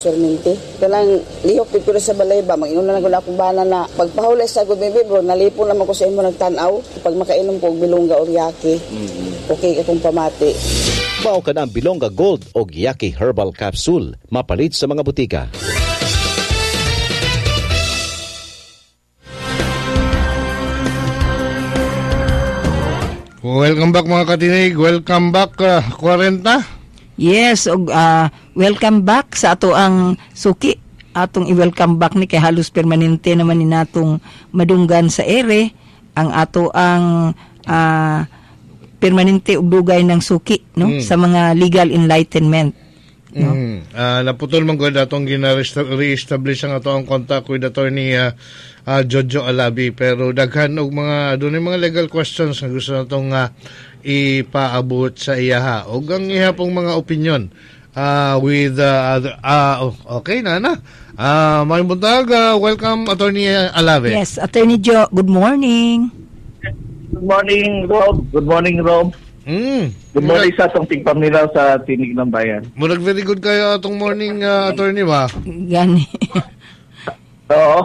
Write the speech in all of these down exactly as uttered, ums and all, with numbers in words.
Surminti. Kanang lihok pid ko na sa balay ba, mag-inom na lang ko na akong bana na pagpahulay sa good baby bro, nalipon naman ko sa imo nagtanaw. Pag makainom ko og bilongga or yaki, mm-hmm. okay akong pamati. Mao ka na ang Bilongga Gold o Yaki Herbal Capsule, mapalit sa mga butika. Welcome back mga katinig, welcome back uh, forty. Yes, og uh, welcome back sa ato ang suki. Atong i-welcome back ni kay halos permanente naman ni natong madunggan sa ere ang ato ang uh, permanente ug dugay ng suki no mm. sa mga legal enlightenment. No? Mm. Uh, naputol man gud atong gina-re-establish ang ato ang contact with attorney uh, uh, Jojo Alabi, pero daghan og mga dunay mga legal questions nga gusto natong uh, ipaabot sa iyaha o ang iha pong mga opinion uh, with uh, other, uh, okay na na uh, may buntag, uh, welcome Attorney Alave. Yes, Attorney Joe, good morning. Good morning Rob, good morning Rob. Mm. Good morning sa atong tigpamilaw sa Tinig ng Bayan. Murag very good kayo atong morning uh, Attorney ba? Gani. Oo.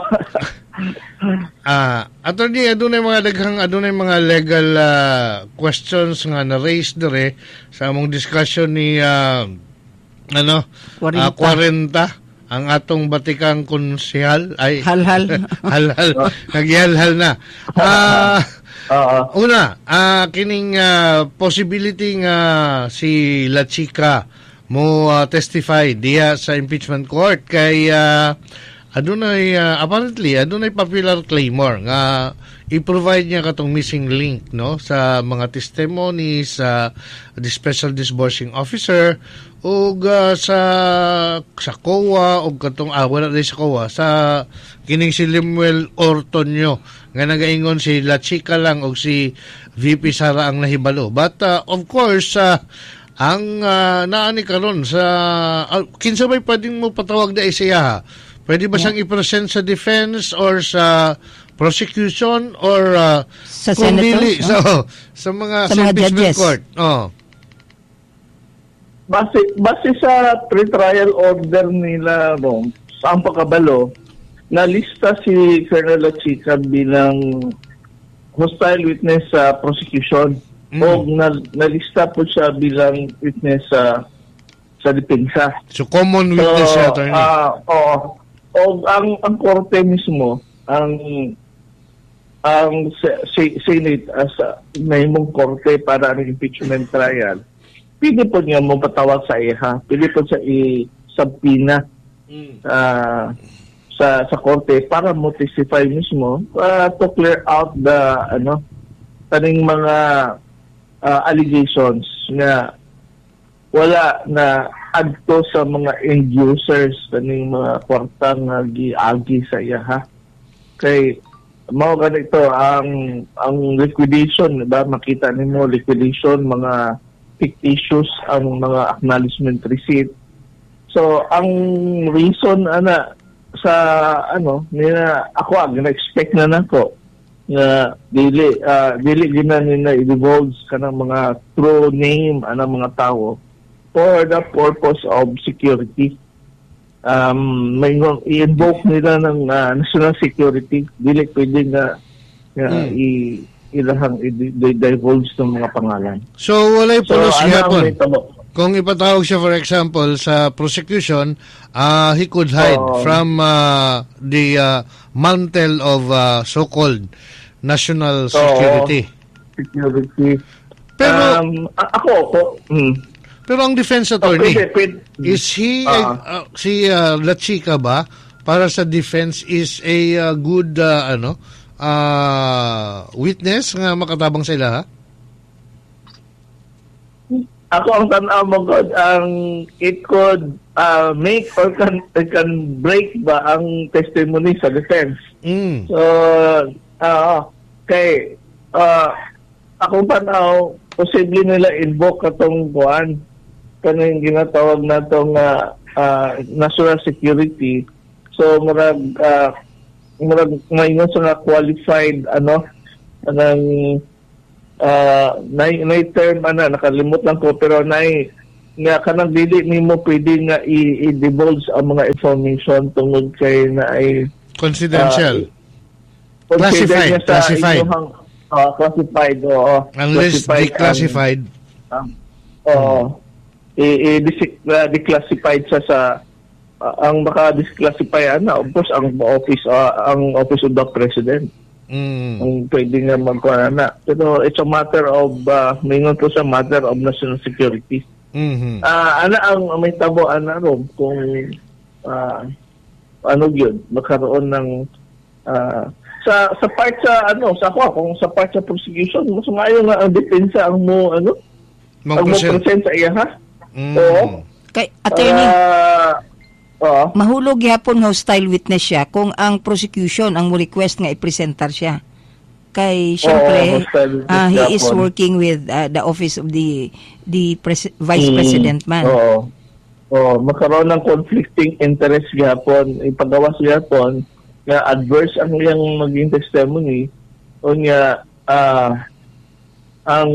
Ah, attorney, adunay mga daghang adunay mga legal uh, questions nga na raise dire sa among discussion ni uh, ano uh, forty ang atong batikang konsehal ay halhal halhal nagyalhal na. Ah, uh, una, uh, kining uh, possibility nga si La Chica mo uh, testify diya sa impeachment court kay uh, adunay uh, apparently adunay popular claimor nga i-provide niya katong missing link no sa mga testimonies sa uh, the special disbursing officer ug uh, sa sa C O A ug katong ah, wala din sa C O A sa kining si Lemuel Ortonio nga nagaingon si La Chica lang ug si V P Sara ang nahibalo, but uh, of course uh, ang uh, naani karon sa uh, kinsa may pwedeng mo patawag da siya. Pwede ba siyang i-present sa defense or sa prosecution or uh, sa senators, no? so, sa mga sa mga judges court? Oh. Base, base sa pre-trial order nila, Rom, sa ang pagkabalo, nalista si Colonel La Chica bilang hostile witness sa prosecution mm. o na, nalista po siya bilang witness sa sa depensa. So, common witness so, siya, attorney? Uh, oh, o ang ang korte mismo ang ang Senate as uh, mahimong korte para ang impeachment trial, pili po niya mo patawag sa iha, pili po sa i-subpoena mm. uh, sa sa korte para mo testify mismo uh, to clear out the ano taning mga uh, allegations na wala na adto sa mga end users kaning mga kwarta nga giagi sa iya ha. Kay mao ganito ang ang liquidation ba makita nimo liquidation mga fictitious ang mga acknowledgement receipt. So ang reason ana sa ano nila ako ang na-expect na nako nga dili uh, dili gina nila i-divulge kanang mga true name anang mga tawo for the purpose of security. Um, may i-invoke nila ng uh, national security. Dili pwede na uh, mm. i- ilahang i-divulge ng mga pangalan. So, walay pulos so, hapon. Kung ipatawag siya, for example, sa prosecution, uh, he could hide oh. from uh, the uh, mantle of uh, so-called national security. So, security. Pero, um, ako, ako, hmm. Pero ang defense attorney, oh, pwede, pwede. is he, uh, uh, si uh, La Chica ba, para sa defense, is a uh, good, uh, ano, uh, witness nga makatabang sila, ha? Ako ang tanaw mo, God, ang it could uh, make or can, can break ba ang testimony sa defense. Mm. So, uh, kay, uh, akong tanaw, posible nila invoke katong buwan kanang ginatawag natong uh, uh, national security. So murag uh, murag mayon sa qualified ano anang uh, nay nay term ana nakalimot lang ko pero nay nga kanang dili nimo pwede nga i- i-divulge ang mga information tungod kay na ay Confidential. uh, Classified, niya sa classified. inyong, uh, classified, oo. Unless declassified. Um, oo. I- i- dis- uh, declassified sa sa uh, ang maka-disclassify na of course ang office uh, ang office of the president. Mm. Ang pwede nga magkuha na. Pero it's a matter of uh, mingon to sa matter of national security. Mhm. Ah, ana ang may tabo ana ro kung ah, ano yun magkaroon ng ah, sa sa part sa ano sa ako kung sa part sa prosecution mas maayo nga ang depensa ang mo ano ang mo Mag-present. present sa iya ha. Mm. Oo. Kay attorney, Ah, oo. mahulog gyapon nga hostile witness siya kung ang prosecution ang mo request nga i-presentar siya. Kay syempre, hostile witness ah, he is gyapon. working with ah, the office of the the pres- vice Mm, president man. Oo. Oo, magkaroon ng conflicting interest gyapon, ipagawas gyapon nga adverse ang iyang maging testimony o nga ah, ang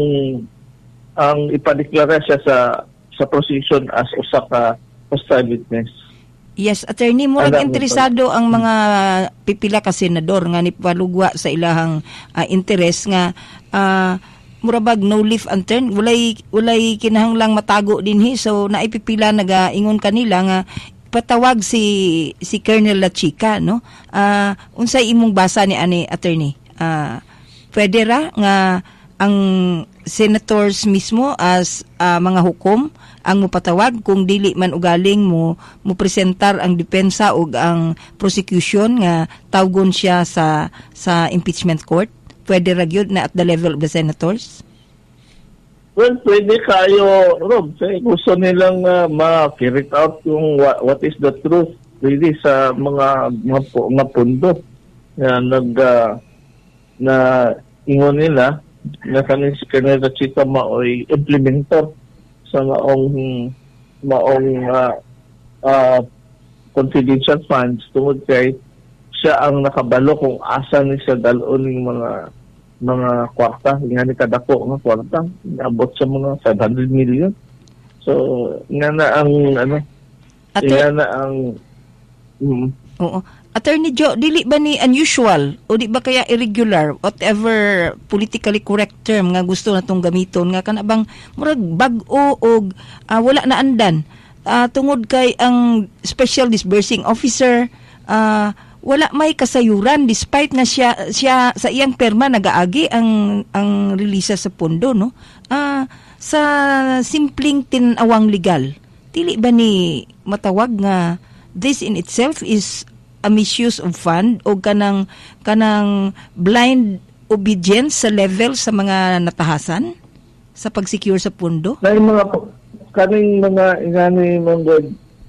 ang ipadeklara siya sa sa prosecution as usa ka hostile witness. Yes, attorney, murag Alam mo interesado ang mga pipila ka senador nga nipalugwa sa ilahang ah, interes nga ah, murabag no leaf unturned, walay walay kinahanglang matago dinhi, so naipipila nagaingon kanila nga patawag si si Colonel Lachica, no? Ah, unsay imong basa ni ani attorney? Ah, pwede ra nga ang senators mismo as ah, mga hukom ang mupatawag kung dili man ugaling mo mo presentar ang depensa ug ang prosecution nga tawgon siya sa sa impeachment court? Pwede ra gyud na at the level of the senators? Well, pwede kayo, Rob, say, gusto nilang uh, ma-carry out yung what, what is the truth really sa mga mga, pu- mga pundo na nag uh, na ingon nila na kanin si Colonel Chita maoy implementer sa maong maong uh, uh, confidential funds tungod kay siya ang nakabalo kung asa ni siya dalon ng mga mga kwarta, nga ni kadako nga kwarta, abot sa mga five hundred million. So, nga na ang ano, Atter- nga na ang mm, Oo. Attorney Joe, dili ba ni unusual o di ba kaya irregular, whatever politically correct term nga gusto natong gamiton, nga kanabang murag bag-o o ah, wala na andan Ah, tungod kay ang special disbursing officer ah, wala may kasayuran despite nga siya siya sa iyang perma nagaagi ang ang relisa sa pondo, no? Ah, sa simpleng tinawang legal, dili ba ni matawag nga this in itself is a misuse of fund o kanang kanang blind obedience sa level sa mga natahasan sa pag-secure sa pondo? na yung mga kaning mga ingani mga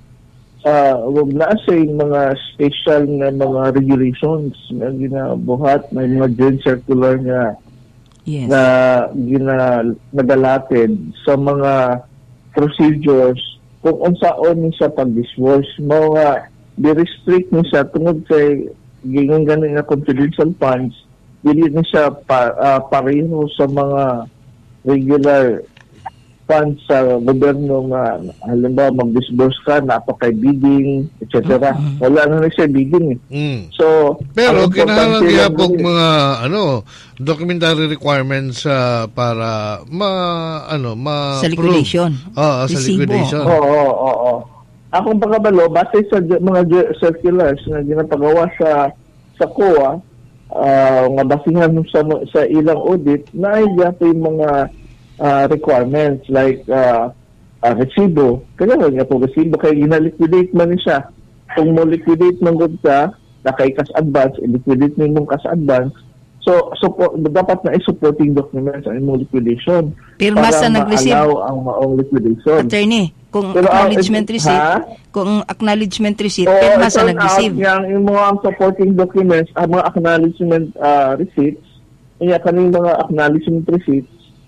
uh, wag na sa mga special na mga regulations na ginabuhat, may mga joint circular nga Yes. na gina nagalatid sa mga procedures kung unsaon ni sa pag-disburse mga di-restrict ni siya tungod kay gingon ganin nga confidential funds dili ni siya pa, uh, pareho sa mga regular funds sa gobyerno nga halimbawa mag-disburse ka na pa kay bidding et cetera. Mm-hmm. Wala na ni siya bidding eh. Mm. So Pero ang kinahanglan importante kaya lang po din- mga ano documentary requirements ah, para ma ano ma Sa liquidation. Oo, sa Resibo. liquidation. Oo, oo, oo. Akong pagkabalo, base sa j- mga j- circulars na ginapagawa sa sa C O A, ah, nga basihan sa sa ilang audit, na ay yung mga ah, requirements like uh, uh, resibo. Kaya nga po resibo, kaya ginaliquidate man ni siya. Kung mo liquidate man gud ka, na kay cash advance, i-liquidate mo yung cash advance. So, support, dapat na i-supporting documents ang imong liquidation. Pirma para sa nag-receive. ma-allow ang maong liquidation. Attorney, kung Pero, ah, acknowledgement eh, receipt, ha? kung acknowledgement receipt, Oo, pirma sa ito nag-receive. Yung, yung mga supporting documents, ang mga acknowledgement uh, receipts, kaya kaning mga acknowledgement receipts,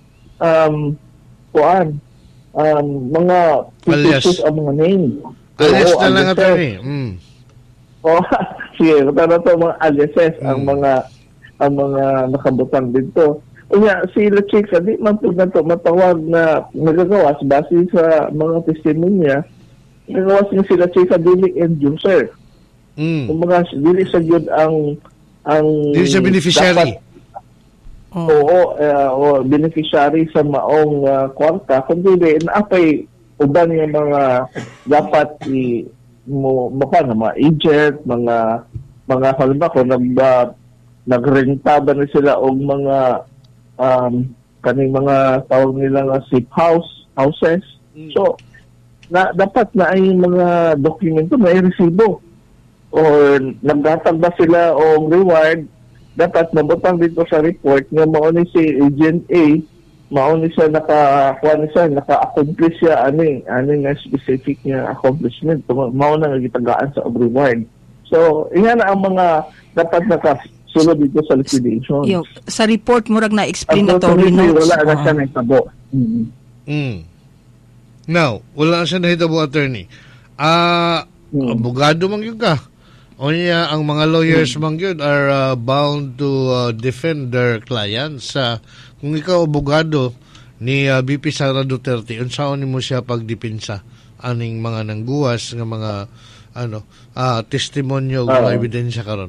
um, kuan, um, mga Alias. pictures ang mga name. Alias Oo, na lang aliases. attorney. Mm. Oh, sige, pero to mga aliases ang Mm. mga ang mga nakabutang dito. Unya, si La Chica, di man po na to matawag na nagagawas base sa mga testimonya, nagagawas niya si La Chica dili end user. Mm. Kung mga dili sa yun ang ang Dili sa beneficiary. dapat, oo, uh, o beneficiary sa maong uh, kwarta, kundi naapay uban yung mga dapat i mo mo pa na mga agent, mga mga halimbawa kung nag uh, nagrenta ba na sila og mga um, kaning mga tawag nila nga safe house houses. Mm. So na dapat na ay mga dokumento may resibo or nagdatag ba sila og reward, dapat mabutang dito sa report nga mao ni si Agent A, mao ni siya naka-kuha ni siya, naka-accomplish siya ani ani nga specific nga accomplishment, mao na nga gitagaan sa reward. So iyan na ang mga dapat nakasulod dito sa liquidation. Yo, sa report murag na Ang explanatory notes. wala na siya Uh, nahitabo. Mm-hmm. Mm. Now, wala na siya nahitabo, attorney. Ah, Hmm. abogado man yun ka. O niya, ang mga lawyers man yun are uh, bound to uh, defend their clients. Uh, kung ikaw abogado ni uh, B P Sara Duterte, unsaon mo siya pagdipinsa aning mga nangguwas nga mga ano, ah, testimonyo o Ah. ebidensya karon.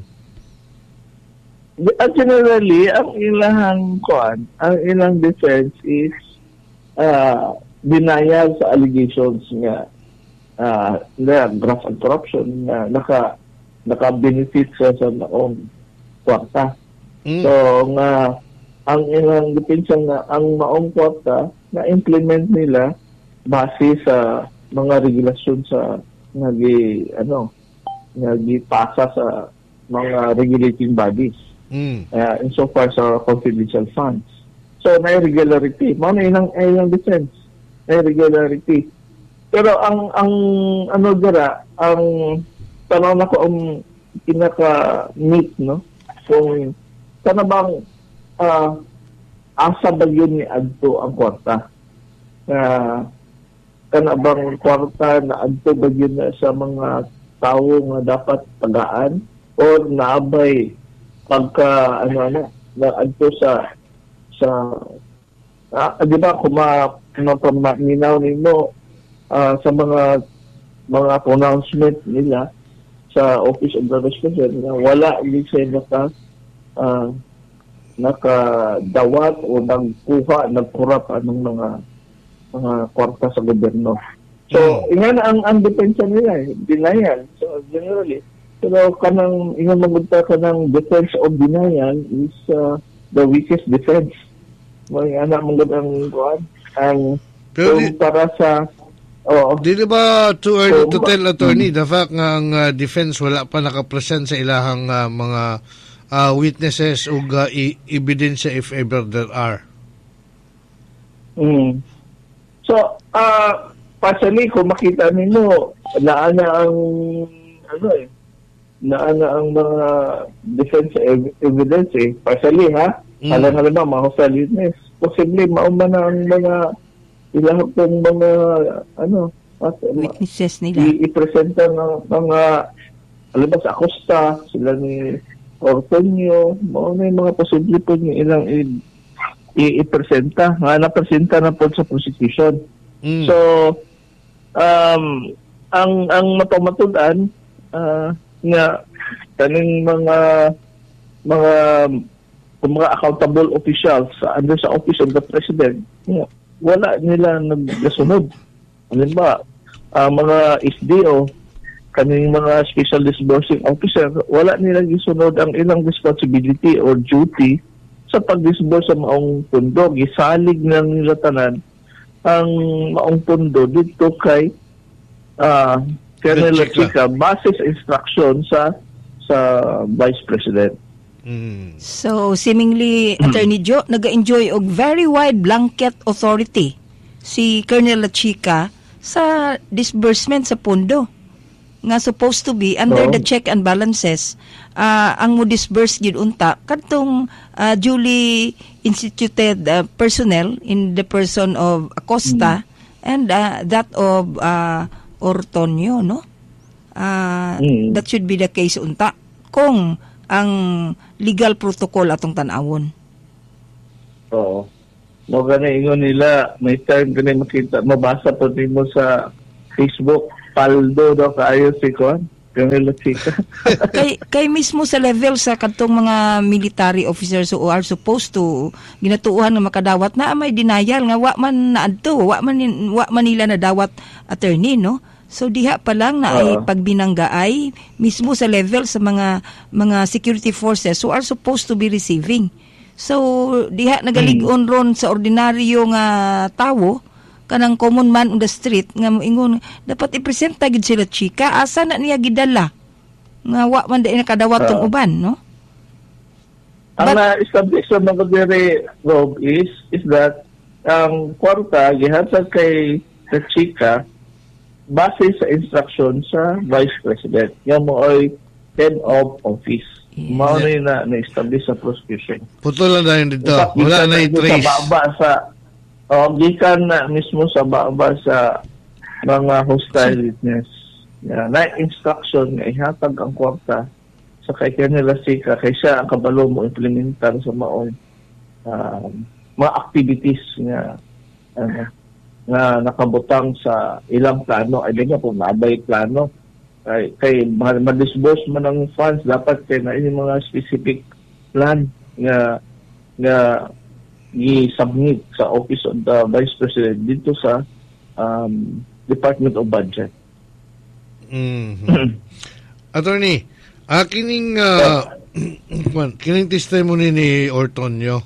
At generally, ang ilang kuan, ang ilang defense is uh, denial sa allegations nga uh, na graft and corruption na naka naka-benefit sa sa maong kwarta. Mm. So nga ang ilang defense nga ang maong kwarta na implement nila base sa mga regulasyon sa nagi ano nagipasa sa mga regulating bodies. Mm. Uh, insofar sa confidential funds. So, may regularity. Mao na ilang, ilang defense. May regularity. Pero ang, ang ano dira, ang tanaw na ko ang pinaka-neat, no? Kung sana bang uh, asa ba yun ni Adto ang kwarta? Uh, kana bang kwarta na Adto ba yun na sa mga tao nga dapat tagaan? Or naabay pagka ano ano na adto sa sa ah, di ba kung ma maminaw nimo uh, sa mga mga pronouncement nila sa Office of the President na wala din siya naka uh, nakadawat o nagkuha nagkurap anong mga mga kwarta sa gobyerno. So, Mm. ingan ang ang depensa nila, eh, denial. So, generally, pero kanang ingon magpunta ka ng defense of denial is uh, the weakest defense. Mga anak mong ang kuan ang Pero so, di- para sa oh, Di ba too early to So, tell, attorney, the fact nga ang uh, defense wala pa nakapresent sa ilahang uh, mga uh, witnesses o uh, i- ebidensya if ever there are? mm. So, uh, partially kung makita ninyo naana ang ano eh naana ang mga defense ev- evidence eh. Partially ha, Mm. alam na ba mga hostile witness. Posible mauma na ang mga ilang pong mga ano at witnesses nila. i- ipresenta ng mga alam ba sa Acosta, sila ni Ortonio, mga may mga posible po yung ilang i- i- ipresenta, nga napresenta na po sa prosecution. Mm. So, um, ang ang mapamatudan uh, nga kaning mga mga mga accountable officials sa under sa Office of the President, nga, wala nila naggasunod. Ano ba? Uh, mga S D O, kaning mga special disbursing officer, wala nila gisunod ang ilang responsibility or duty sa pag-disburse sa maong pundo. Gisalig na nila tanan ang maong pundo dito kay uh, Colonel La Chica. Chica base sa instruction sa sa Vice President. Mm. So, seemingly, Attorney Joe, nag-enjoy og very wide blanket authority si Colonel La Chica sa disbursement sa pondo. Nga supposed to be under Oo. the check and balances, ah, ang mo disburse gid unta kadtong ah, duly instituted ah, personnel in the person of Acosta and ah, that of ah, Ortonio, no? Ah, Mm. That should be the case unta kung ang legal protocol atong tan-awon. Oo. Mo gani ingon nila, may time gani makita, mabasa po din mo sa Facebook, paldo daw kaayo si Kon, yung nila chika. kay kay mismo sa level sa kadtong mga military officers who are supposed to ginatuuhan nga makadawat na may denial nga wa man naadto, wa man wa man nila nadawat attorney, no? So diha pa lang na ay Uh-huh. pagbinangga ay mismo sa level sa mga mga security forces who are supposed to be receiving. So diha nagalig-on ron sa ordinaryo nga tawo kanang common man on the street nga moingon dapat i-present ta gid sila chika asa na niya gidala nga wa man dai nakadawat tong Uh, uban, no? Ang But- na-establish sa mga diri, Rob, is is that ang kwarta gihatag kay sa chika base sa instruction sa Vice President. Yan mo ay head of office. Yes. Mao na yun na na-establish sa prosecution. Putol lang tayo dito. In fact, Wala gikan na Sa i-trace. baba sa, oh, gikan na mismo sa baba sa mga hostile witness. Yeah, na instruction nga ihatag ang kwarta sa kay kanila sika kay siya ang kabalo mo implementar sa maong um, mga activities nga ano, nga nakabutang sa ilang plano. Ay din nga kung nabay plano kay, kay ma-disburse man ng funds dapat kay na yung mga specific plan nga nga i-submit sa Office of the Vice President dito sa um, Department of Budget. Mhm. Attorney, ah, kining ah, kwan, kining testimony ni Ortonio.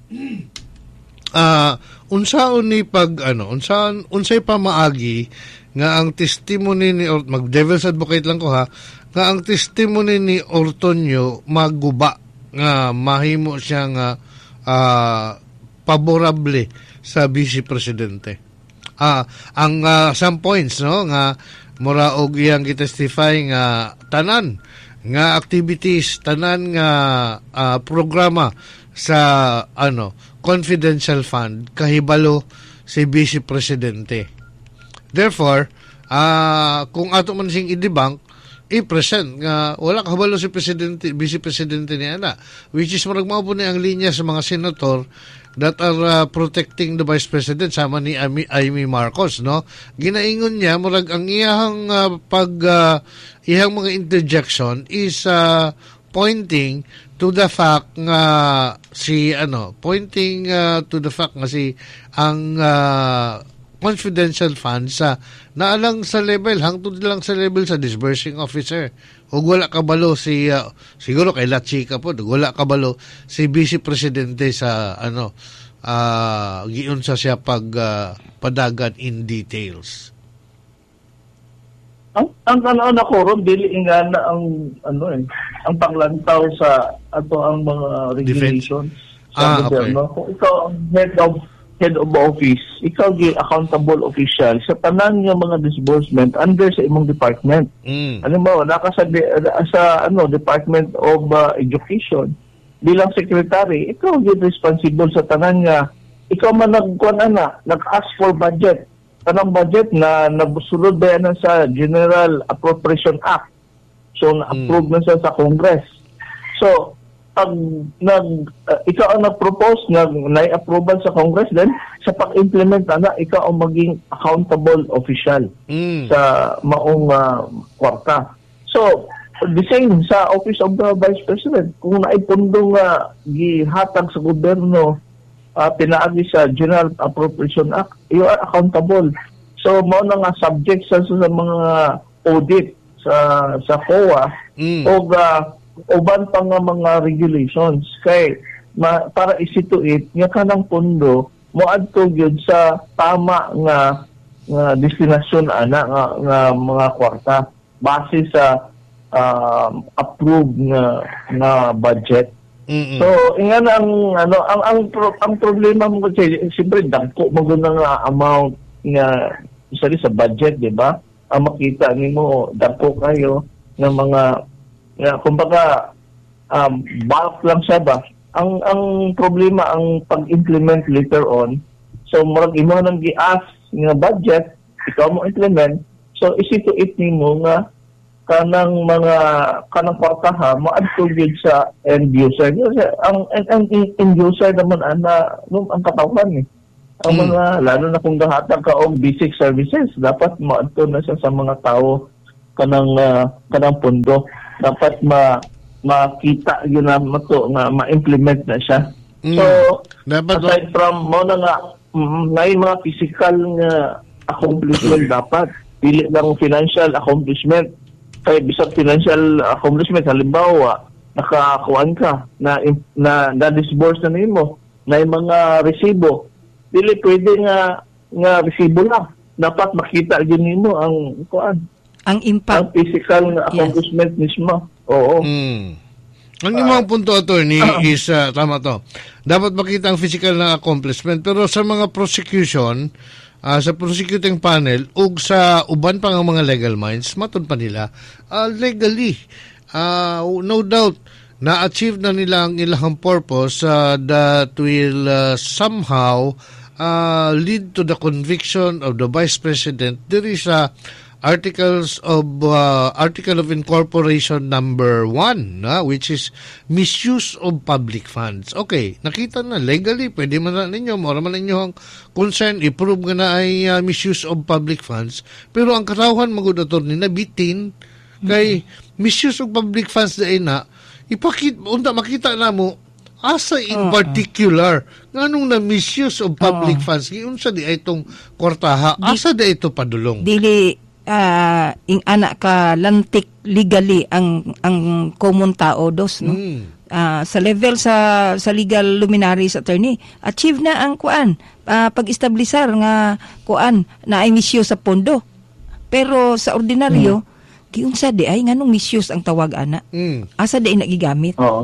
Ah, unsaon ni pag ano, unsaon unsay pamaagi nga ang testimony ni Or mag devil's advocate lang ko ha, nga ang testimony ni Ortonio maguba nga mahimo siya nga ah, favorable sa Vice Presidente. Ah, ang ah, some points no nga mura og iyang gitestify nga tanan nga activities, tanan nga ah, programa sa ano confidential fund kahibalo si Vice Presidente. Therefore, ah kung ato man sing i-debunk, i-present nga wala kahibalo si Presidente, Vice Presidente ni ana, which is murag mao po ni ang linya sa mga senator that are uh, protecting the Vice President sama ni Amy, Amy Marcos, no? Ginaingon niya murag ang iyang uh, pag uh, iyang mga interjection is uh, pointing to the fact nga si ano, pointing uh, to the fact nga si ang uh, confidential funds sa naalang sa level hangtod lang sa level sa disbursing officer. Ug wala kabalo si uh, siguro kay Lachika po, wala kabalo si Vice Presidente sa ano uh, giunsa siya pag uh, padagan in details. Ang ang ano na ko ron dili nga na ang ano eh ang panglantaw sa ato ang mga regulations Ah, sa gobyerno. okay. Kung ikaw ang head of head of office, ikaw gi accountable official sa tanan nga mga disbursement under sa imong department. Mm. Ano ba naka sa, de- sa ano Department of uh, Education bilang secretary, ikaw gi responsible sa tanan nga ikaw man nagkuan ana, nag-ask for budget. Tanang budget na nabusulod ba yan sa General Appropriation Act. So, na-approve Mm. na siya sa Congress. So, pag nag, uh, ikaw ang nag-propose, nag, na-approval sa Congress, then sa pag-implement na, ikaw ang maging accountable official Mm. sa maong uh, kwarta. So, the same sa Office of the Vice President. Kung naipundong uh, gihatag sa gobyerno, uh, pinaagi sa General Appropriation Act, you are accountable. So, mao na nga subject sa, sa mga audit sa sa C O A Mm. o uh, uban pa nga mga regulations kay ma, para isituit nga kanang pondo moadto gyud sa tama nga nga destinasyon ana nga, nga mga kwarta base sa um, approved nga nga budget. Mm-mm. So, ingan ang ano ang ang pro, ang problema mo kasi siyempre dagko mo gud nga amount nga isa sa budget, di ba? Ang makita nimo dagko kayo ng mga nga kumbaga um, bulk lang siya ba? Ang ang problema ang pag-implement later on. So, murag imo nang gi-ask nga budget, ikaw mo implement. So, isituit nimo nga kanang mga kanang kwartaha maadto gyud sa end user. Kasi ang ang, ang end user naman ana nung ang katawan eh. Ang Mm. mga lalo na kung gahatag ka og basic services dapat maadto na siya sa mga tao kanang ah, kanang pundo. Dapat ma makita yun na mato nga ma-implement na siya. Mm. So Dapat aside from mo na nga mm, na yung mga physical nga accomplishment dapat dili lang financial accomplishment. Kay bisag financial accomplishment halimbawa nakakuan ka na na na-disburse na nimo na yung mga resibo dili pwede nga nga resibo lang dapat makita gyud nimo ang kuan Ang ang impact. physical nga accomplishment mismo. Oo. Mm. Ang imong punto, attorney, is uh, tama to. Dapat makita ang physical na accomplishment, pero sa mga prosecution, uh, sa prosecuting panel, ug sa uban pa nga mga legal minds, matun pa nila, uh, legally, uh, no doubt, na-achieve na nila ang ilang purpose uh, that will uh, somehow uh, lead to the conviction of the Vice President. There is a Articles of uh, Article of Incorporation number one, na, which is misuse of public funds. Okay, nakita na legally, pwede man na ninyo, mora man ninyo ang concern, i-prove nga na ay uh, misuse of public funds. Pero ang katawhan magudator ni nabitin kay misuse of public funds na ina, ipakita, unta makita na mo, asa in particular, nganong na misuse of public funds, unsa di ay itong kwartaha, asa di ito padulong? Dili ah, ing anak ka lantik legally ang ang common tao dos, no. Mm. Ah, sa level sa sa legal luminaries, attorney, achieve na ang kuan, ah, pag-establisar nga kuan na ay misuse sa pondo. Pero sa ordinaryo, giunsa di ay nganong misuse ang tawag ana? Mm. Asa di ay nagigamit? Oo.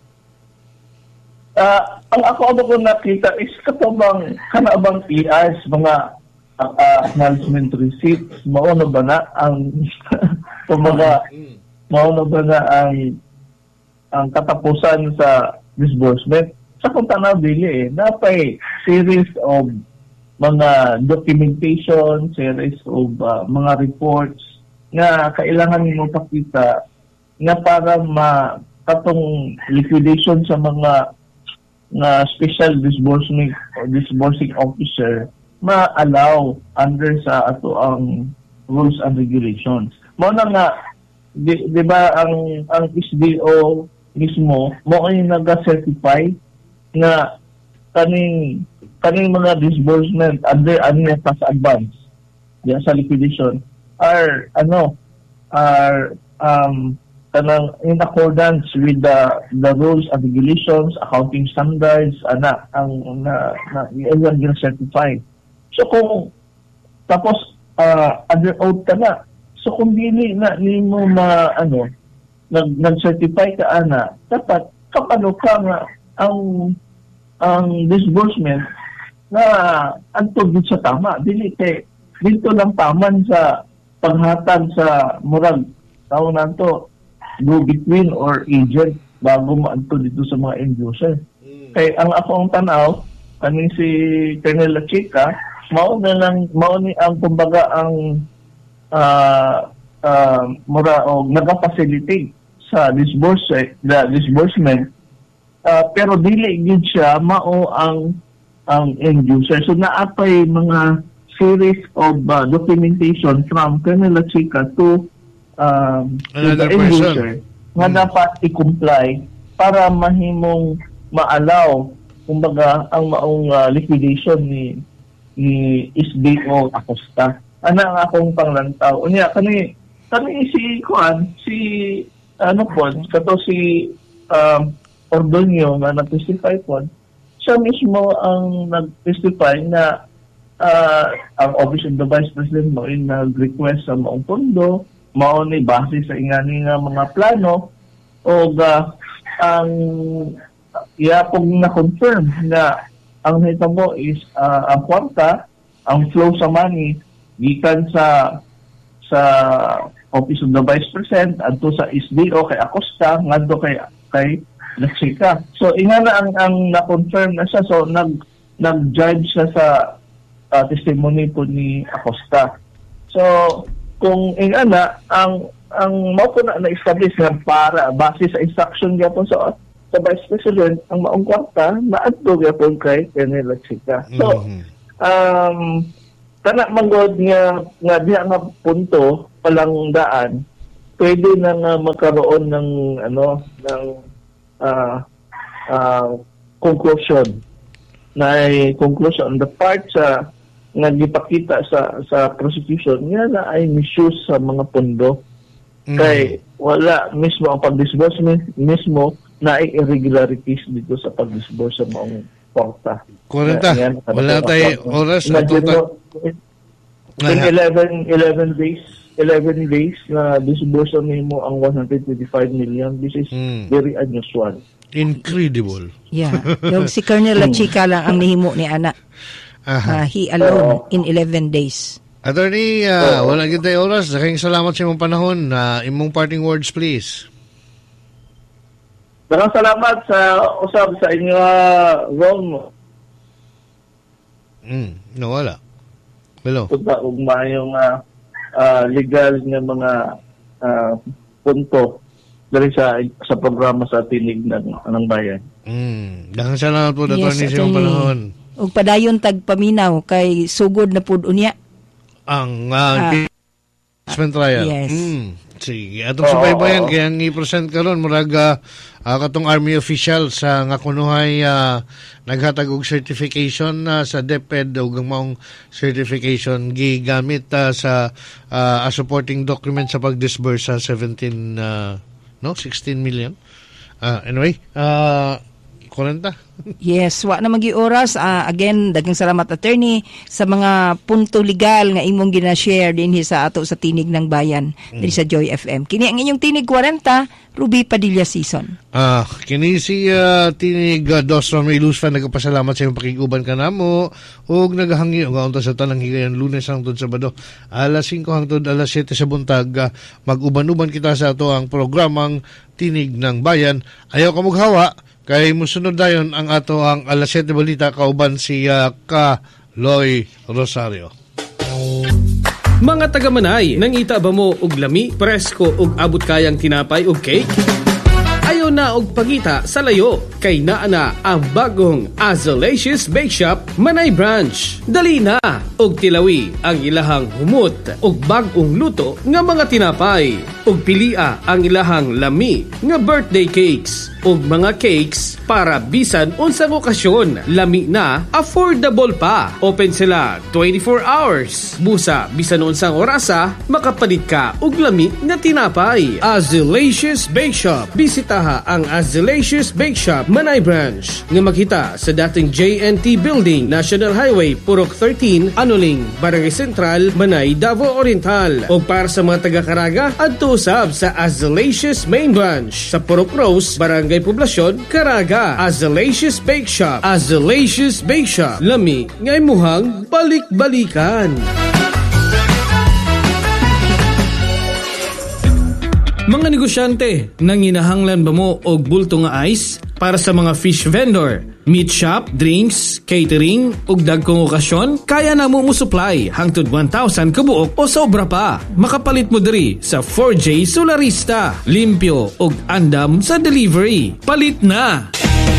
Ah, ang ako abo ko nakita is katubang kanabang P Rs mga uh, acknowledgement receipts mao na ba na ang kumbaga mao na ba na ang ang katapusan sa disbursement sa kung tanaw dili eh napay series of mga documentation, series of uh, mga reports nga kailangan mo pakita nga para ma katong liquidation sa mga nga special disbursement or disbursing officer ma-allow under sa ato ang rules and regulations. Mo na nga di, di ba ang ang S D O mismo mo ay naga-certify nga kaning kaning mga disbursement under ano tax advance ya sa liquidation are ano are um kanang in accordance with the the rules and regulations, accounting standards, ana ang na na iyan gina-certify. So kung tapos uh, under oath ka na, so kung dili na nimo ma ano nag nag-certify ka ana, dapat kapano ka nga ang ang disbursement na antod gid sa tama, dili kay dito lang taman sa paghatag sa murag tawag nanto go between or agent bago maadto dito sa mga end user. Mm. Kay ang akong tanaw kaning si Colonel La Chica mao na lang mao ni ang kumbaga ang uh, uh, mura o naga-facilitate sa disbursement the disbursement uh, pero dili gid siya mao ang ang end user. So naapay mga series of uh, documentation from Colonel La Chica to um, to the end user nga hmm. dapat i-comply para mahimong ma-allow kumbaga ang maong uh, liquidation ni ni S D O Acosta. Ana ang akong panglantaw. Unya kani kani si kuan si ano po kato si um, Ordonio nga nag-testify po. Siya mismo ang nag-testify na uh, ang Office of the Vice President mo in nag-request sa maong pondo mao ni base sa ingani nga mga plano o uh, ang iya pong na-confirm na ang hitabo is uh, ang kwarta, ang flow sa money gikan sa sa Office of the Vice President adto sa S D O kay Acosta ngadto kay kay La Chica. So ingana ang ang na-confirm na siya, so nag nag-judge siya sa uh, testimony po ni Acosta. So kung ingana ang ang mao ko na na-establish nga para base sa instruction gyapon sa sa Vice President ang maong kwarta naadto gyapon kay Colonel Lachica. So Mhm. um kana manggod nga nga diha nga punto palang daan pwede na nga magkaroon ng ano ng ah ah conclusion na conclusion the part sa nga gipakita sa sa prosecution nga na ay misuse sa mga pondo. Mhm. Kay wala mismo ang pag-disburse mi- mismo na ay irregularities dito sa pag-disburse sa maong kwarta. Kwarenta, Yan, wala yan, tayo yan. oras. Imagine Atuta- mo, in eleven, eleven days, eleven days na disburse mo ang one hundred twenty-five million. This is Hmm. very unusual. Incredible. Yeah. Yung si Colonel Lachica lang ang nihimo ni ana. Aha. Uh, he alone in eleven days. Attorney, uh, wala gyud tayo oras. Daghang salamat sa imong panahon. Uh, imong parting words, please. Maraming salamat sa usab sa inyo, uh, Ron. Mm, no, wala. Hello. Punta og maayong uh, uh, legal nga mga uh, punto dali sa sa programa sa tinig ng ng bayan. Mm, daghang salamat po, Yes, Attorney, sa imong attorney. panahon. Ug padayon tag paminaw kay sugod na pud unya. Ang Ah. uh, impeachment trial. Yes. Mm, sige. Atong subaybayan, kaya ang i-present karon murag uh, uh, katong army official sa nga kunuhay uh, naghatag og certification uh, sa DepEd ug ang maong certification gigamit uh, sa uh, a supporting document sa pag-disburse sa seventeen uh, no sixteen million. Uh, anyway, uh, forty. Yes, wa na magi oras. Ah, again, daghang salamat attorney sa mga punto legal nga imong gina-share dinhi sa ato sa Tinig ng Bayan diri sa Joy F M. Kini ang inyong Tinig forty, Ruby Padilla season. Ah, kini si uh, tinig uh, Dos Romeo Ilusfa nagapasalamat sa imong pakiguban kanamo ug nagahangi og unta sa tanang higayon Lunes hangtod Sabado alas singko hangtod alas siyete sa buntag. Uh, mag-uban-uban kita sa ato ang programang Tinig ng Bayan. Ayaw ka mughawa kay musunod dayon ang ato ang alas siyete balita kauban si uh, Ka Loy Rosario. Mga taga-Manay, nangita ba mo og lami, presko ug abot kayang tinapay ug cake? Ayaw na og pagita sa layo kay naa na ang bagong Azalicious Bake Shop Manay Branch. Dali na og tilawi ang ilahang humot ug bag-ong luto nga mga tinapay ug pilia ang ilahang lami nga birthday cakes ug mga cakes para bisan unsang okasyon. Lami na, affordable pa. Open sila twenty-four hours. Busa bisan unsang orasa makapalit ka og lami nga tinapay. Azalicious Bake Shop. Bisitaha ang Azalicious Bake Shop Manay Branch nga makita sa dating J N T Building, National Highway, Purok thirteen, Anuling, Barangay Central, Manay, Davao Oriental. O para sa mga taga-Caraga, adto usab sa Azalicious Main Branch sa Purok Rose, Barangay Poblasyon, Caraga. Azalicious Bake Shop. Azalicious Bake Shop. Lami nga imuhang balik-balikan. Mga negosyante, nanginahanglan ba mo og bulto nga ice para sa mga fish vendor, meat shop, drinks, catering ug dagkong okasyon? Kaya na mo mo supply hangtod one thousand kabuok o sobra pa. Makapalit mo diri sa four J Solarista. Limpyo ug andam sa delivery. Palit na!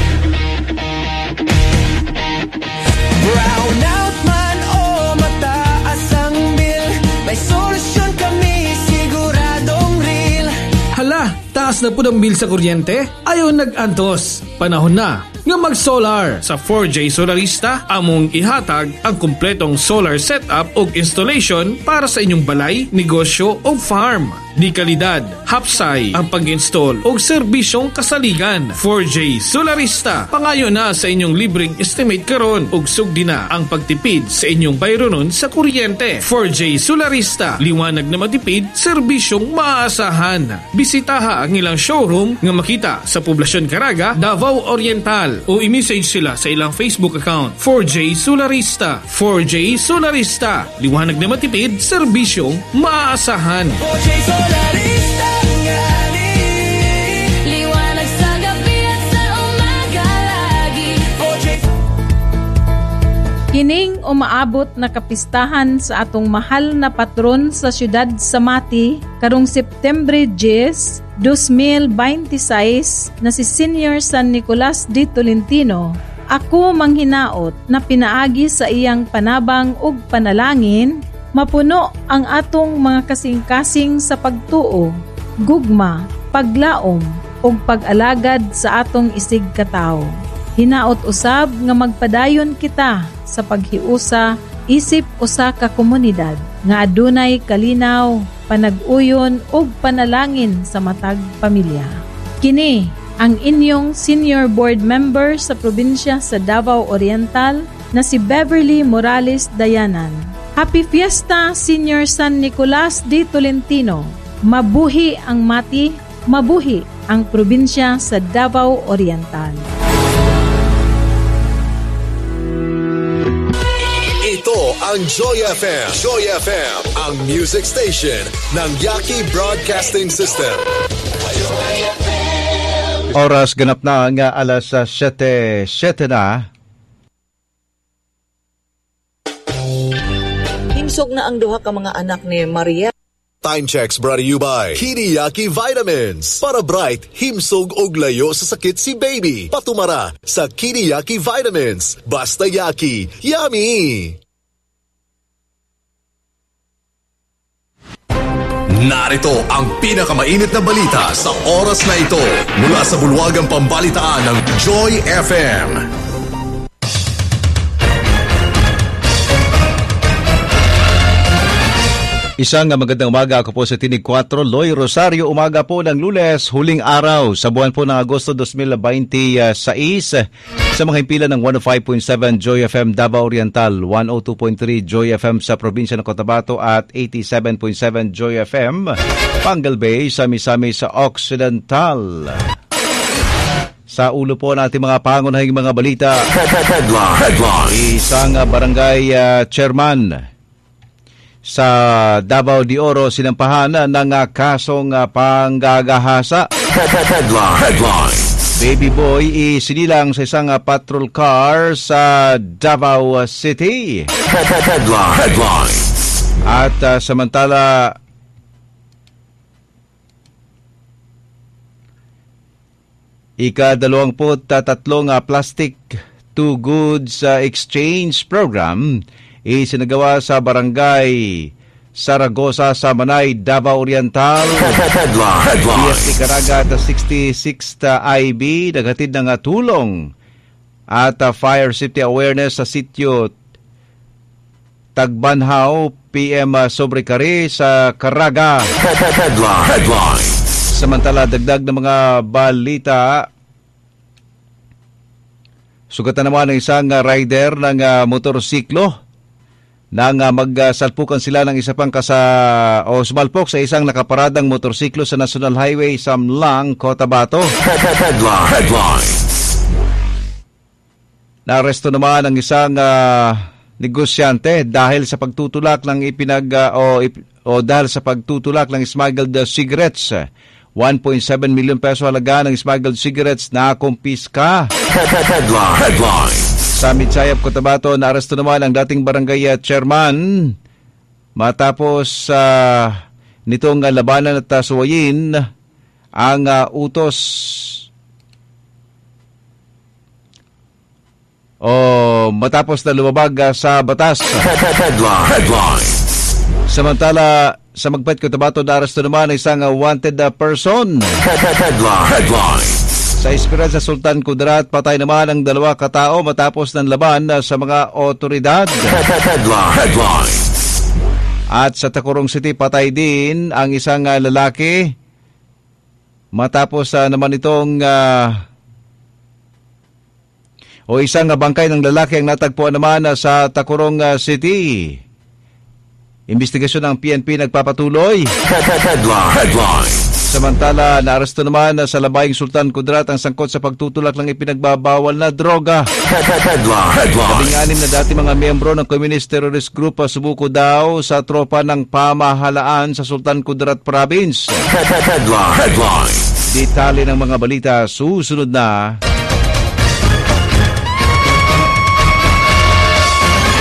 Brownout man o mataas ang bill, may solusyon kami, siguradong real. Hala, taas na po ang bill sa kuryente? Ayaw nag-antos. Panahon na nga mag-solar. Sa four J Solarista, among ihatag ang kumpletong solar setup o installation para sa inyong balay, negosyo o farm. Di kalidad, hapsay ang pag-install o serbisyong kasaligan. four J Solarista, pangayo na sa inyong libreng estimate karon ug sugdi na ang pagtipid sa inyong bayronon sa kuryente. four J Solarista, liwanag na matipid, serbisyong maaasahan. Bisitaha ang ilang showroom nga makita sa Poblasyon Caraga, Davao Oriental o i-message sila sa ilang Facebook account. four J Solarista. four J Solarista, liwanag na matipid, serbisyong maaasahan. four J Solarista ngani, liwanag sa gabi at sa umaga lagi. four J Kining umaabot na kapistahan sa atong mahal na patron sa siyudad sa Mati karong September ten, two thousand twenty-six na si Senior San Nicolas de Tolentino. Ako manghinaot na pinaagi sa iyang panabang ug panalangin, mapuno ang atong mga kasing-kasing sa pagtuo, gugma, paglaom, ug pag-alagad sa atong isig katao. Hinaot usab nga magpadayon kita sa paghiusa isip usa ka komunidad nga adunay kalinaw, panag-uyon ug panalangin sa matag pamilya. Kini ang inyong senior board member sa probinsya sa Davao Oriental na si Beverly Morales Dayanan. Happy Fiesta, Senior San Nicolas de Tolentino. Mabuhi ang Mati, mabuhi ang probinsya sa Davao Oriental. Ito ang Joy F M. Joy F M, ang music station ng Yaki Broadcasting System. Oras ganap na nga alas siyete, siyete na. Himsog na ang duha ka mga anak ni Maria. Time checks brought to you by Kiniyaki Vitamins. Para bright, himsog og layo sa sakit si baby. Patumara sa Kiniyaki Vitamins. Basta Yaki, yummy! Narito ang pinakamainit na balita sa oras na ito mula sa bulwagang pambalitaan ng Joy F M. Isang magandang umaga, ako po sa Tinig four, Loy Rosario. Umaga po ng Lunes, huling araw sa buwan po ng Agosto twenty twenty-six. Sa mga himpilan ng one oh five point seven Joy F M Davao Oriental, one oh two point three Joy F M sa probinsya ng Cotabato at eighty-seven point seven Joy F M Pangal Bay, Sami-Sami sa Occidental. Sa ulo po natin mga pangunahing mga balita. Isang barangay uh, chairman sa Davao de Oro sinampahan ng uh, kasong uh, panggagahasa. Baby boy isinilang sa isang uh, patrol car sa Davao City. At uh, samantala ika-dalawamput tatlong uh, plastic to goods uh, exchange program isinagawa sa barangay Saragosa sa Manay, Davao Oriental. D S T Caraga at sixty-sixth I B naghatid ng tulong at uh, fire safety awareness sa sitio Tagbanhaw, P M uh, Sobrekari sa Caraga. Samantala, dagdag ng mga balita. Sugatan naman ng isang uh, rider ng uh, motorsiklo nang uh, magsalpukan sila ng isa pang kasa o sumalpok sa isang nakaparadang motorsiklo sa National Highway Samlang, Cotabato. Naaresto naman ang isang uh, negosyante dahil sa pagtutulak ng ipinag uh, o, ip, o dahil sa pagtutulak ng smuggled uh, cigarettes. one point seven million peso halaga ng smuggled cigarettes na kumpiska. Sa Mitsayap, Cotabato, naaresto naman ang dating barangay chairman matapos uh, nitong uh, labanan at uh, suwayin ang uh, utos o matapos na lumabag uh, sa batas. Samantala, sa Magpet, Cotabato, naaresto naman ang isang uh, wanted uh, person. Sa Esperanza, Sultan Kudarat, patay naman ang dalawa katao matapos ng laban sa mga otoridad. At sa Tacurong City, patay din ang isang uh, lalaki matapos uh, naman itong uh, o isang uh, bangkay ng lalaki ang natagpuan naman uh, sa Tacurong uh, City. Investigasyon ng P N P nagpapatuloy. Samantala, naaresto naman sa Labayng Sultan Kudarat ang sangkot sa pagtutulak ng ipinagbabawal na droga. Labing-anim na dati mga miyembro ng Communist Terrorist Group sumuko daw sa tropa ng pamahalaan sa Sultan Kudarat Province. Detalye ng mga balita susunod na.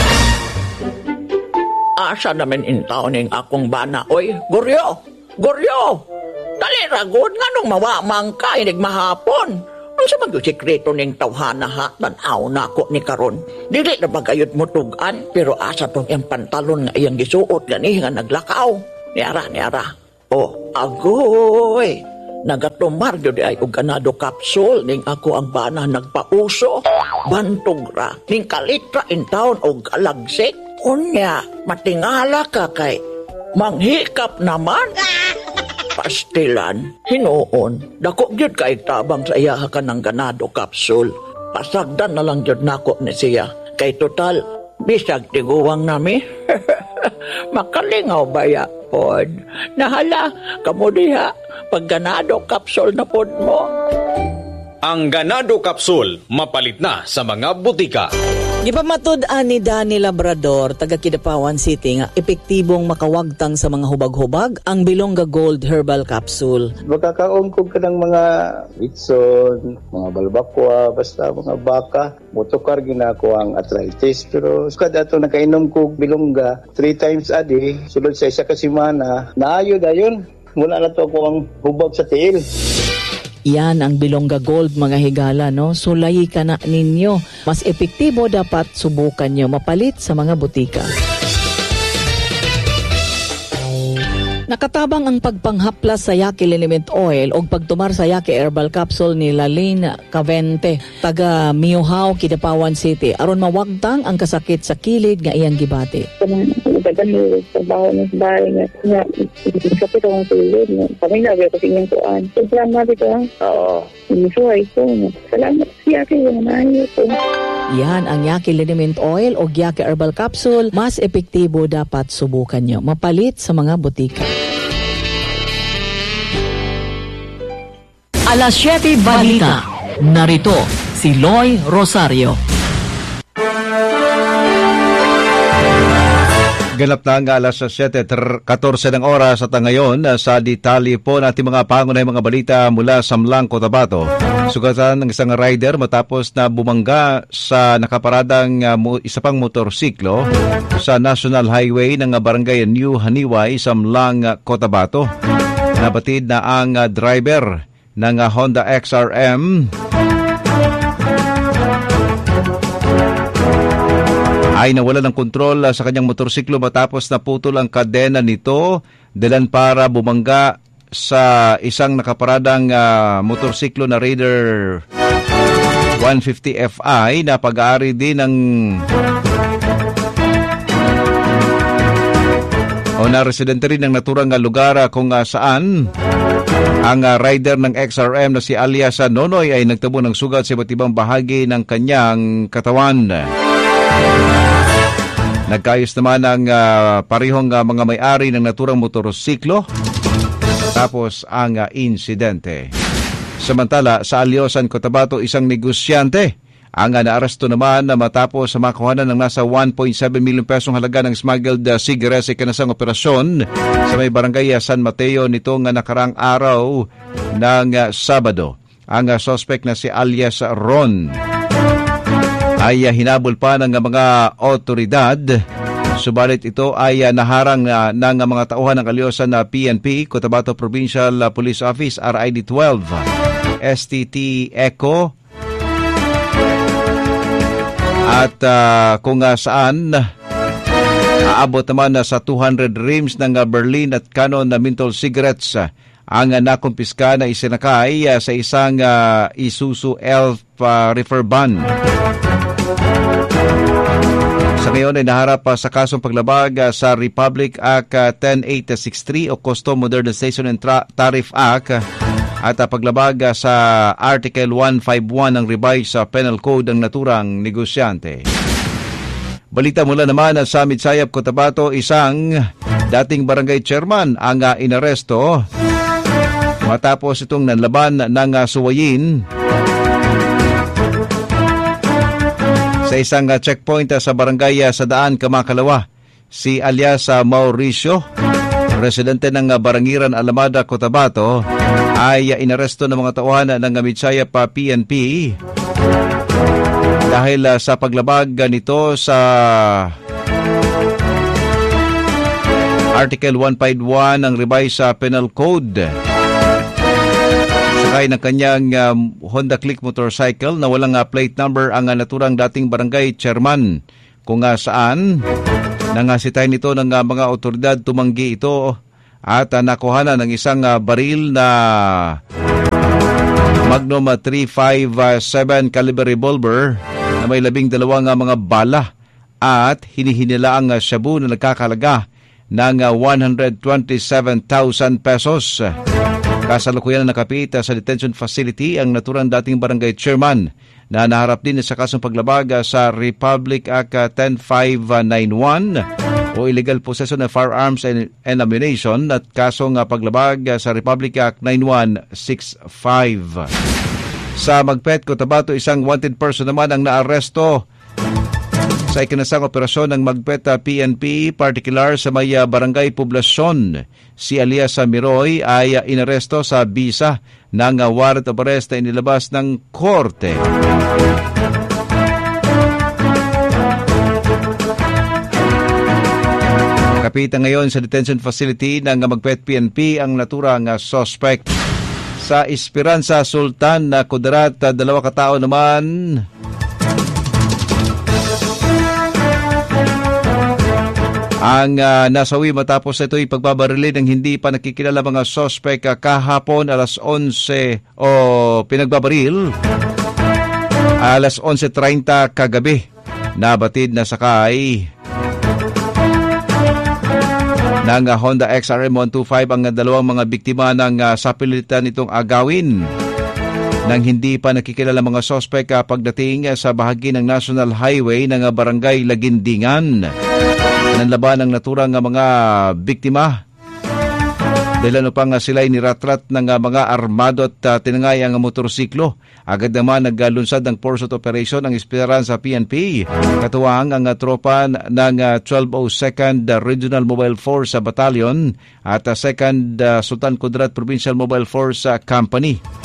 asa namin intaw ning akong bana. Oy, Goryo! Goryo! Dali ragod nga nung mawamang ka inig mahapon. Ang sa mag-sikreto ning tawhana ha, tanaw na ako ni karon. Dili na bagayot mo tugan, pero asa tong iyang pantalon nga iyang gisuot gani nga naglakaw. Niara, niara. Oh, agoy! Nagatumar yun ay og ganado kapsul ning ako ang bana nagpauso. Bantog ra, ning kalitra in taon og kalagsik. Unya, matingala ka kay manghikap naman. Pastilan, hinuon, dako gyud kay tabang sa iya ka ng ganado kapsul. Pasagdan na lang gyud nako ni siya. Kay total, bisag tiguwang nami. Makalingaw ba ya, pod? Nahala, kamo diha, pag ganado kapsul na pod mo. Ang ganado kapsul, mapalit na sa mga butika. Gipamatud-an ni Danny Labrador, taga Kidapawan City, nga epektibong makawagtang sa mga hubag-hubag ang Bilongga Gold Herbal Capsule. Magkakaon ko ka ng mga itson, mga balbakwa, basta mga baka. Motokar ginako ang arthritis. Pero kada ito nakainom ko Bilongga three times a day, sulod sa isa ka simana, naayod ayon. Mula na to ako ang hubag sa tiil. Yan ang Bilongga Gold, mga higala, no? Sulayi ka na ninyo. Mas epektibo dapat subukan nyo mapalit sa mga butika. Nakatabang ang pagpanghaplas sa Yaki Liniment Oil o pagtumar sa Yaki Herbal Capsule ni Lalene Cavente, taga Miohao, Kidapawan City, aron mawagtang ang kasakit sa kilid nga iyang gibati. Nagdagano sa baho ng bahay nga nga sakit ang kilid nga kami na ko singin ko an programa dito oo isuhay ko salamat siya kay manayo ko. Yan ang Yaki Liniment Oil o Yaki Herbal Capsule. Mas epektibo dapat subukan nyo mapalit sa mga butika. Alas siyete Balita. Narito si Loy Rosario. Ganap na nga alas siyete fourteen ng oras at ngayon sa detalye po natin mga pangunahing mga balita mula sa Mlang, Cotabato. Sugatan ng isang rider matapos na bumangga sa nakaparadang uh, isa pang motorsiklo sa National Highway ng barangay New Haniway sa Mlang, Cotabato. Nabatid na ang uh, driver ng uh, Honda X R M ay nawala ng kontrol sa kanyang motorsiklo matapos naputol ang kadena nito dalan para bumangga sa isang nakaparadang uh, motorsiklo na Raider one fifty F I na pag-aari din ng o na residente rin ng naturang lugar kung uh, saan ang uh, rider ng X R M na si alias Nonoy ay nagtamo ng sugat sa iba't ibang bahagi ng kanyang katawan. Nagkayos naman ang uh, parehong uh, mga may-ari ng naturang motorsiklo tapos ang uh, insidente. Samantala, sa Alyosan, Cotabato, isang negosyante ang uh, naaresto naman na matapos sa makuhanan ng nasa one point seven milyon pesong halaga ng smuggled uh, cigarettes sa ikanasang operasyon sa may barangay uh, San Mateo nitong uh, nakarang araw ng uh, Sabado. Ang uh, suspect na si alias Ron ay uh, hinabol pa ng uh, mga otoridad. Subalit ito ay uh, naharang uh, ng uh, mga tauhan ng Alyosan na uh, P N P, Cotabato Provincial uh, Police Office, R I D twelve, S T T Echo, at uh, kung uh, saan aabot naman uh, sa two hundred rims ng uh, Berlin at Canon na menthol cigarettes uh, ang uh, nakumpiska na isinakay uh, sa isang uh, Isuzu Elf uh, reefer van. Sa ngayon ay naharap uh, sa kasong paglabag uh, sa Republic Act uh, ten eight sixty-three o Custom Modernization and Tra- Tariff Act uh, at uh, paglabag uh, sa Article one fifty-one ng Revised uh, Penal Code ng naturang negosyante. Balita mula naman uh, sa Midsayap, Cotabato, isang dating barangay chairman ang uh, inaresto matapos itong nanlaban ng uh, suwayin sa isang uh, checkpoint uh, sa barangay uh, sa Daan, Kamakalawa. Si alias uh, Mauricio, residente ng uh, Barangiran, Alamada, Cotabato, ay uh, inaresto ng mga tauhan ng uh, Midsayap uh, P N P dahil uh, sa paglabag uh, nito sa Article one fifty-one ng revised sa Penal Code. Sakay ng kanyang um, Honda Click motorcycle na walang uh, plate number ang uh, naturang dating barangay chairman, kung uh, saan nangasitay nito ng uh, mga otoridad tumanggi ito at uh, nakuha na ng isang uh, baril na Magnum uh, three fifty-seven caliber revolver na may labing dalawang uh, mga bala at hinihinila ang uh, shabu na nagkakalaga ng uh, one hundred twenty-seven thousand pesos. Kasalukuyan na nakapit uh, sa detention facility ang naturang dating barangay chairman na naharap din sa kasong paglabag uh, sa Republic Act uh, ten five ninety-one o illegal possession of firearms and, and ammunition at kasong uh, paglabag uh, sa Republic Act ninety-one sixty-five. Sa Magpet, Cotabato, isang wanted person naman ang naaresto sa ikinasang operasyon ng Magpet P N P, particular sa may uh, barangay Poblacion. Si alias Miroy ay uh, inaresto sa bisa ng uh, warrant of arrest na inilabas ng korte. Kapitan ngayon sa detention facility ng uh, Magpet P N P ang naturang uh, suspect. Sa Esperanza Sultan na Kudarat, uh, dalawa katao naman ang uh, nasawi matapos ito'y pagbabarili ng hindi pa nakikilala mga sospek uh, kahapon alas onse o pinagbabaril alas onse treinta kagabi. Nabatid na sakay ng uh, Honda X R M one twenty-five ang uh, dalawang mga biktima ng uh, sapilitan itong agawin ng hindi pa nakikilala mga sospek uh, pagdating uh, sa bahagi ng National Highway ng uh, Barangay Lagindingan. Nanlaban ang naturang uh, mga biktima dahil ano pang uh, sila'y niratrat ng uh, mga armado at uh, tinangay ang uh, motorsiklo. Agad naman naglunsad ng pursuit operation ang Esperanza P N P. Katuwang ang uh, tropa ng uh, twelve oh second uh, Regional Mobile Force uh, Battalion at uh, second uh, Sultan Kudarat Provincial Mobile Force uh, Company.